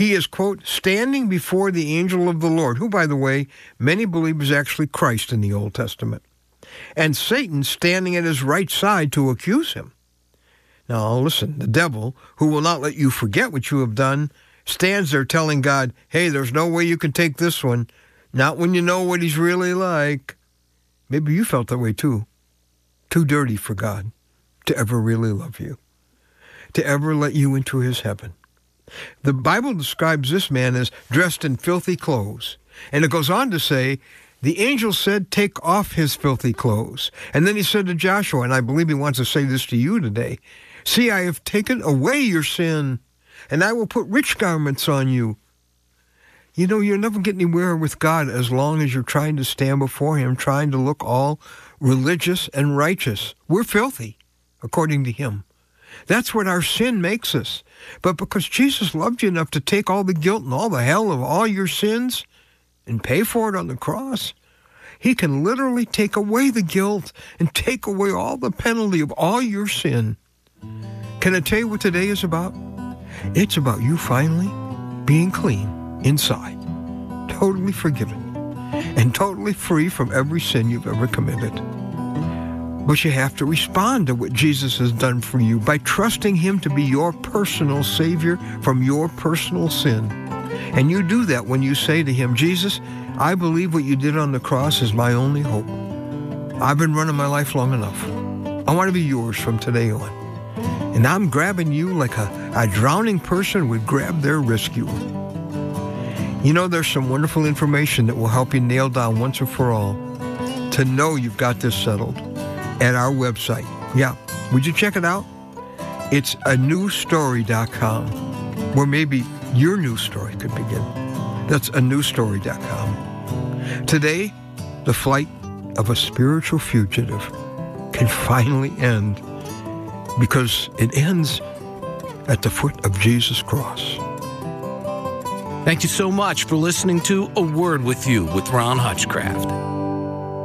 He is, quote, standing before the angel of the Lord, who, by the way, many believe is actually Christ in the Old Testament, and Satan standing at his right side to accuse him. Now, listen, the devil, who will not let you forget what you have done, stands there telling God, hey, there's no way you can take this one, not when you know what he's really like. Maybe you felt that way too. Too dirty for God to ever really love you, to ever let you into his heaven. The Bible describes this man as dressed in filthy clothes. And it goes on to say, the angel said, take off his filthy clothes. And then he said to Joshua, and I believe he wants to say this to you today, see, I have taken away your sin, and I will put rich garments on you. You know, you'll never get anywhere with God as long as you're trying to stand before him, trying to look all religious and righteous. We're filthy, according to him. That's what our sin makes us. But because Jesus loved you enough to take all the guilt and all the hell of all your sins and pay for it on the cross, he can literally take away the guilt and take away all the penalty of all your sin. Can I tell you what today is about? It's about you finally being clean inside, totally forgiven, and totally free from every sin you've ever committed. But you have to respond to what Jesus has done for you by trusting him to be your personal Savior from your personal sin. And you do that when you say to him, Jesus, I believe what you did on the cross is my only hope. I've been running my life long enough. I want to be yours from today on. And I'm grabbing you like a drowning person would grab their rescuer. You know, there's some wonderful information that will help you nail down once and for all to know you've got this settled at our website. Yeah, would you check it out? It's anewstory.com, where maybe your new story could begin. That's anewstory.com. Today, the flight of a spiritual fugitive can finally end because it ends at the foot of Jesus' cross. Thank you so much for listening to A Word With You with Ron Hutchcraft.